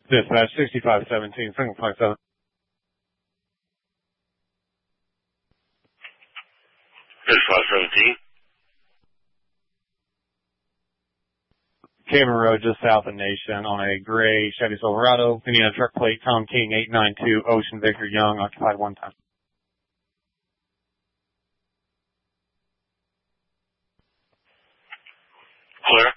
Dispatch 6517, single 57. There's 517. Cameron Road, just south of Nation, on a gray Chevy Silverado. Indiana truck plate, Tom King 892, Ocean Victor Young, occupied 1 time. Clear.